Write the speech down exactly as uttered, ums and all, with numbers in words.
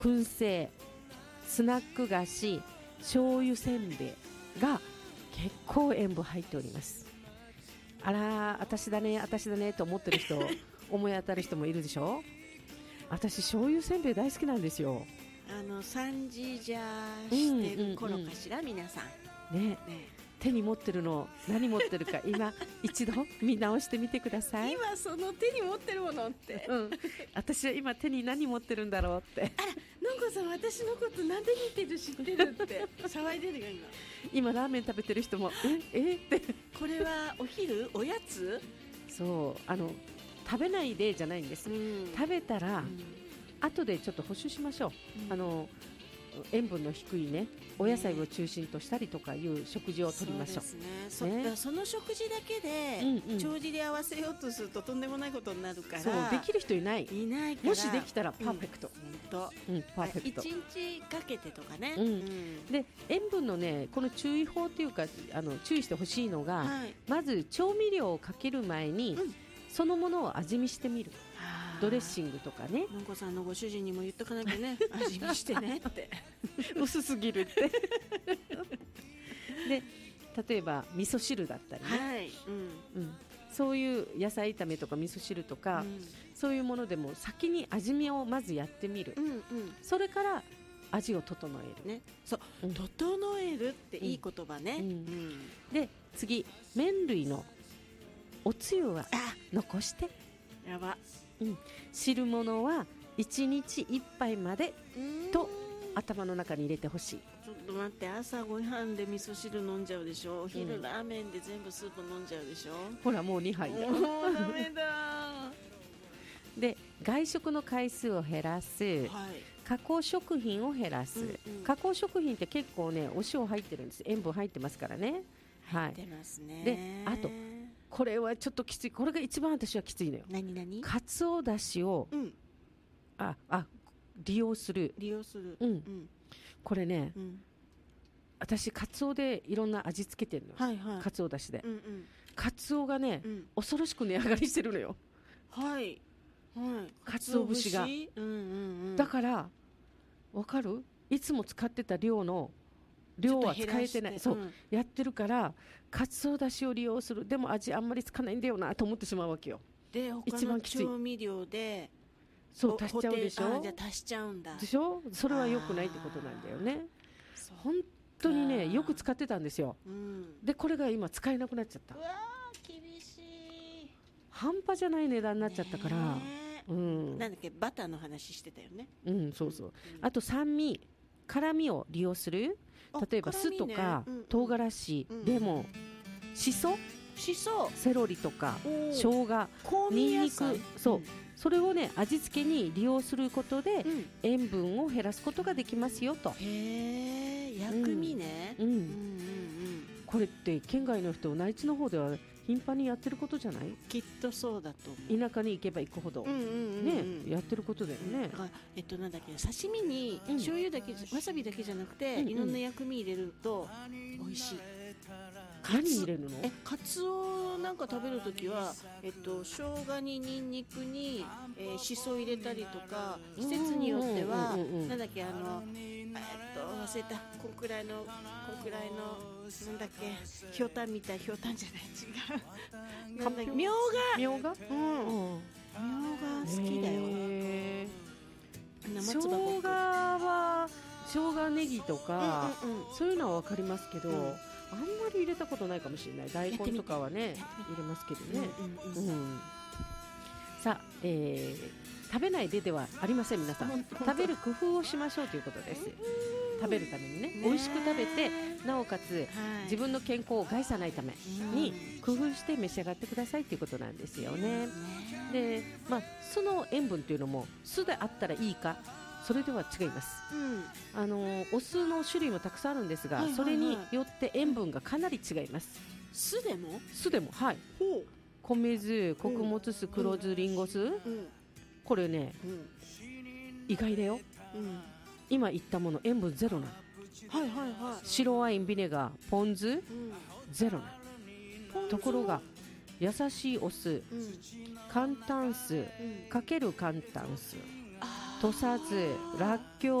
燻製、スナック菓子、醤油せんべいが結構塩分入っております。あら私だね私だねと思ってる人思い当たる人もいるでしょ。私醤油せんべい大好きなんですよ。 あの三時じゃしてる頃かしら、うんうんうん、皆さん ね, ね手に持ってるの何持ってるか今一度見直してみてください。 今その手に持ってるものって、うん、 私は今手に何持ってるんだろうって。 あらのんこさん私のことなんで似てる知ってるって騒いでるよ今。 今ラーメン食べてる人もええってこれはお昼おやつ。 そうあの食べないでじゃないんです、うん、食べたら、うん、後でちょっと補修しましょう、うん、あの塩分の低いねお野菜を中心としたりとかいう食事をとりましょう。 そうですね。そ, ねその食事だけで帳尻で合わせようとするととんでもないことになるから、 そうできる人いないいないから、 もしできたらパーフェクト、 うんうん、パーフェクトいちにちかけてとかね、 うんうん、で塩分のねこの注意法というかあの注意してほしいのが、はい、まず調味料をかける前に、うん、そのものを味見してみる。ドレッシングとかね。 のんこさんのご主人にも言っとかなきゃね味見してねって薄すぎるってで例えば味噌汁だったりね、 はいうんうん、そういう野菜炒めとか味噌汁とか、うん、そういうものでも先に味見をまずやってみる、うんうん、それから味を整える、 ね、そう、うん、整えるっていい言葉ね、うんうん、 で次麺類のおつゆは残してやばうん、汁物はいちにちいっぱいまでと頭の中に入れてほしい。 ちょっと待って朝ご飯で味噌汁飲んじゃうでしょ。お昼、うん、ラーメンで全部スープ飲んじゃうでしょ。 ほらもうにはいだ。 もうダメだで外食の回数を減らす、はい、加工食品を減らす、うんうん、加工食品って結構ねお塩入ってるんです。塩分入ってますからね。 入ってますね、はい、 であとこれはちょっときつい。これが一番私はきついのよ。 何何かつおだしを、うん、ああ利用する利用する、 うんうん、これね、うん、私かつおでいろんな味付けてるの、はいはい、かつおだしで、うんうん、かつおがね、うん、恐ろしく値上がりしてるのよ。 はいはい、 かつお節が、うんうんうん、だからわかる？いつも使ってた量の量は使えてない、そう、うん、やってるからかつおだしを利用する。でも味あんまりつかないんだよなと思ってしまうわけよ。 で他の調味料でそう足しちゃうでしょ。 あじゃあ足しちゃうんだでしょ。それは良くないってことなんだよね。本当にねよく使ってたんですよ、うん、でこれが今使えなくなっちゃった。 うわ厳しい。 半端じゃない値段になっちゃったから、うん、 なんだっけバターの話してたよね。 うんそうそう、うん、あと酸味辛味を利用する。例えば酢とか、ねうんうん、唐辛子、うん、レモン、しそ、 しそ、 セロリとか生姜、ニンニク、そう、うん、それをね味付けに利用することで、うん、塩分を減らすことができますよと。 へー薬味ね、 うんうんうんうん、これって県外の人内地の方では頻繁にやってることじゃない？ きっとそうだと思う。 田舎に行けば行くほど、うんうんうんうん、ねやってることだよね。 だからえっとなんだっけ刺身に醤油だけ、うん、わさびだけじゃなくて、うんうん、いろんな薬味入れると美味しい。 何入れるの？ えカツオなんか食べるときはえっと生姜にニンニクに、えー、しそ入れたりとか季節によっては、うんうんうんうん、なんだっけあのえっと忘れたこんくらいのこんくらいのなんだっけひょうたんみたいひょうたんじゃない違うなんだっけみょうがみょうがうんみょうが好きだよ。 生姜は生姜ネギとか、うんうんうん、そういうのは分かりますけど、うん、あんまり入れたことないかもしれない。大根とかはね入れますけどね、うんうんうんうん、さあ、えー、食べないでではありません。皆さん食べる工夫をしましょうということです。食べるために ね, ね美味しく食べてなおかつ、はい、自分の健康を害さないために工夫して召し上がってくださいということなんですよね。で、まあ、酢の塩分というのも酢であったらいいかそれでは違います、うん、あのお酢の種類もたくさんあるんですが、はいはいはい、それによって塩分がかなり違います。 酢でも酢でもはい米酢、穀物酢、黒酢、リンゴ酢、うん、これね、うん、意外だよ、うん、今言ったもの塩分ゼロなの、 はいはいはい、 白ワイン、ビネガー、ポン酢、うん、ゼロなの。ところが優しいお酢、うん、寒炭酢、うん、かける寒炭酢、 あ土佐酢、らっきょう